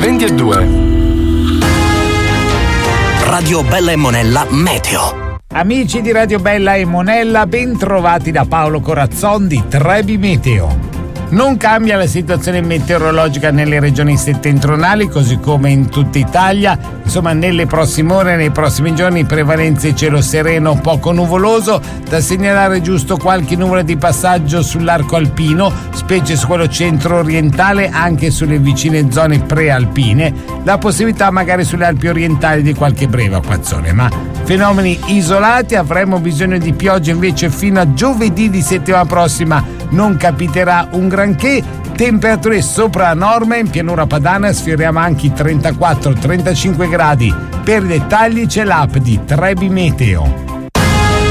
20 e 2. Radio Bella e Monella Meteo. Amici di Radio Bella e Monella, ben trovati da Paolo Corazzon di Trebi Meteo. Non cambia la situazione meteorologica nelle regioni settentrionali, così come in tutta Italia. Insomma, nelle prossime ore, nei prossimi giorni, prevalenze cielo sereno, poco nuvoloso. Da segnalare giusto qualche nuvolo di passaggio sull'arco alpino, specie su quello centro-orientale, anche sulle vicine zone prealpine. La possibilità magari sulle Alpi orientali di qualche breve acquazzone, ma fenomeni isolati. Avremo bisogno di pioggia invece fino a giovedì di settimana prossima. Non capiterà un granché, temperature sopra la norma. In pianura padana sfioriamo anche i 34-35 gradi. Per i dettagli c'è l'app di Trebi Meteo.